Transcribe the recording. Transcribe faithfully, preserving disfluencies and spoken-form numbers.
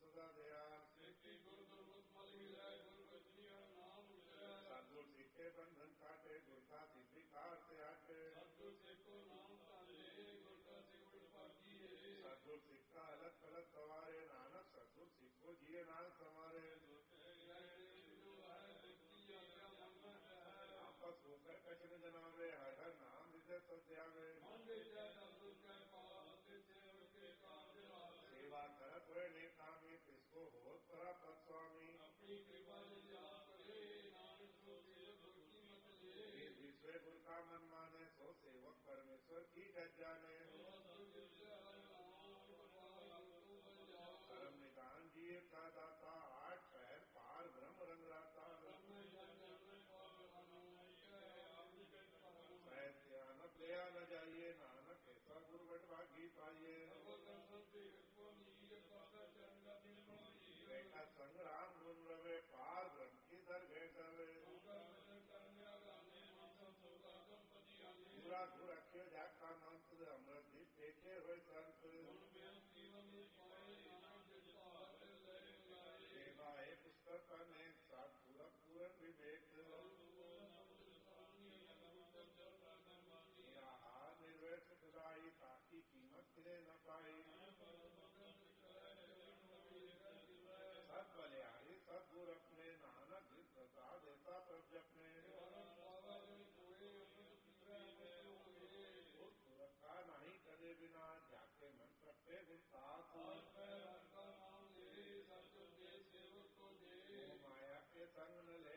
ਸਦਾ ਦਿਆਲ। ਸੇਤੀ ਗੁਰ ਗੁਰਮੁਖ ਮਲ ਮਿਲੈ ਗੁਰ ਬਚਨੀਆ ਨਾਮ ਮਿਲੈ। ਸਤਿਗੁਰ ਸਿੱਖੇ ਬੰਧਨ ਕਾਟੇ ਗੁਰ ਕਾ ਸਿੱਖਿਕਾਰ ਤੇ ਆਟੇ। ਸਤਿਗੁਰ ਸਿੱਖੋ ਨਾਮ ਧਾਰੇ ਗੁਰ ਕਾ ਸਿੱਖ ਭਾਗੀਏ। ਸਤਿਗੁਰ ਸਿੱਖਾ ਅਲਖ ਅਲਖ ਸਵਾਰੇ ਨਾਨਕ ਸਤਿਗੁਰ ਸਿੱਖੋ ਜੀਏ ਨਾਲ ਸਮਾਰੇ। ਆਪਸ ਹੋ ਕਰ ਕਛਨ ਜਨਾਵੇ ਹਰ ਹਰ ਨਾਮ ਵਿਦੇ ਸਤਿਆਵੇ। ਸੇਵਾ ਕਰਤ ਹੋਏ ਨੇ ਕਾਮੀ ਤਿਸਕੋ ਹੋਤ ਪਰਾ ਪਤ ਸੁਆਮੀ। ਆਪਣੀ ਕਿਰਪਾ ਕਰੇ ਨਾਨਕ ਸੋ ਗੁਰ ਕੀ ਮਤ ਲੇ। विश्व गुर का मन माने सो सेवक परमेश्वर की जग जाने। धर्म निदान जी का दाता आठ पैर पार ब्रह्म रंग राता। सैत्यानक लिया न जाइए नानक ऐसा गुरबट भागी पाइए। बेटा संग्राम गुण रवे पार ब्रह्म की दर भेटवे। पूरा गुर रखे जाका मंत्र अमृत जी देखे हुए संत। सेवा है पुस्तक अनेक सात पूरक पूरन विवेक। हार निर्वैर सुखदाई ताकि कीमत फिरे न पाई। सब बलिहारी सब गुर अपने नानक जिस प्रसाद ऐसा प्रभ जपने। सुरक्षा नहीं करे बिना जाके मन सकते गुस्ताख। माया के संग न